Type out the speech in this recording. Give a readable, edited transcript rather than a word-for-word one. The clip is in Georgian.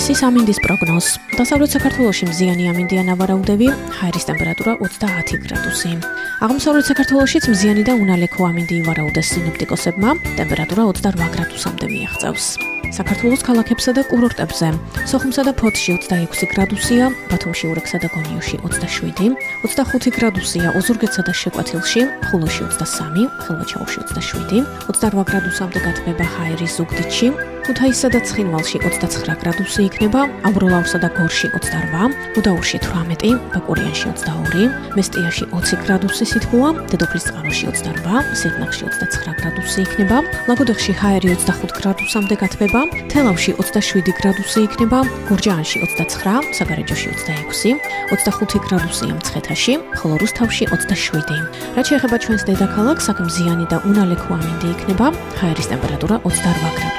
ამინდის პროგნოზ. დასავლეთ საქართველოში მზიანი ამინდია ნავარაუდები, ჰაერის ტემპერატურა 30 გრადუსი. აღმოსავლეთ საქართველოშიც მზიანი და უნალექო ამინდი ივარაუდეს სინოპტიკოსებმა, ტემპერატურა 28 გრადუსამდე მიაღწევს. საქართველოს ქალაქებსა და კურორტებზე. სოხუმსა და ფოთში 26 გრადუსია, ბათუმში, ურექსა და გონიოში 27, 25 გრადუსია ოზურგეთსა და შეკვეთილში, ხულოში 23, ხელვაჩაურში 27, 28 გრადუსამდე გათბება ჰაერი ზუგდიდში, ქუთაისსა და ცხინვალში 29 გრადუსი იქნება, ამბროლაურსა და გორში 28, უდაურში 18, ბაკურიანში 22, მესტიაში 20 გრადუსი სითბოა, დედოფლისწყაროში 28, სიღნაღში 29 გრადუსი იქნება, ლაგოდეხში ჰაერი 25 გრადუსამდე გათბება, თელავში 27 გრადუსი იქნება, გურჯაანში 29, საგარეჯოში 26, 25 გრადუსია მცხეთაში, ხოლო რუსთავში 27. რაც შეეხება ჩვენს დედაქალაქს, აქ მზიანი და უნალექო ამინდი იქნება, ჰაერის ტემპერატურა 28 გრადუსი.